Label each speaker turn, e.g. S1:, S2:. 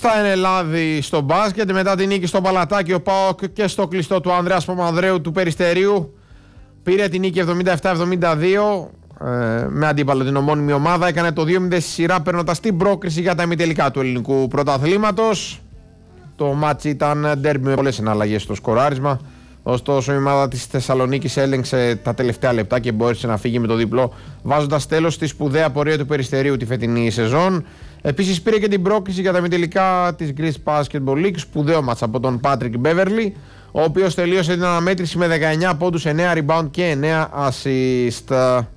S1: Στα Ενελάδη στο μπάσκετ, μετά την νίκη στο Παλατάκι, ο ΠΑΟΚ και στο κλειστό του Ανδρέας Παπανδρέου του Περιστερίου πήρε την νίκη 77-72 με αντίπαλο την ομώνυμη ομάδα. Έκανε το 2-0 στη σειρά, παίρνοντας την πρόκριση για τα ημιτελικά του ελληνικού πρωταθλήματος. Το μάτσι ήταν ντέρμπι με πολλές εναλλαγές στο σκοράρισμα. Ωστόσο, η ομάδα της Θεσσαλονίκης έλεγξε τα τελευταία λεπτά και μπόρεσε να φύγει με το διπλό, βάζοντας τέλος στη σπουδαία πορεία του Περιστερίου τη φετινή σεζόν. Επίσης, πήρε και την πρόκριση για τα ημιτελικά της Greece Basketball League, σπουδαίο μάτς από τον Patrick Beverly, ο οποίος τελείωσε την αναμέτρηση με 19 πόντους, 9 rebound και 9 assist.